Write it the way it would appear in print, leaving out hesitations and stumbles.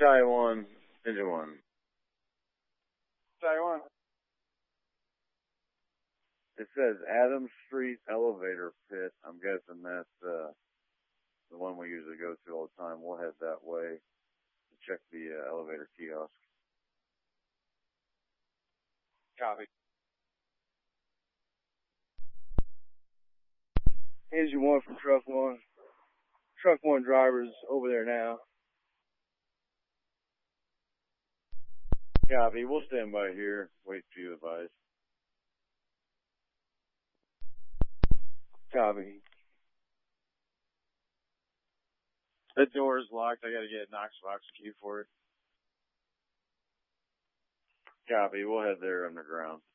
Taiwan, engine one. Taiwan. It says Adams Street Elevator Pit. I'm guessing that's the one we usually go to all the time. We'll head that way to check the elevator kiosk. Copy. Engine one from truck one. Truck one driver's over there now. Copy. We'll stand by here. Wait for you advise. Copy. That door is locked. I gotta get a Knoxbox key for it. Copy. We'll head there underground.